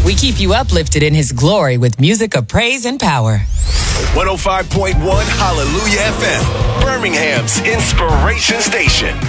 We keep you uplifted in His glory with music of praise and power. 105.1 Hallelujah FM, Birmingham's inspiration station.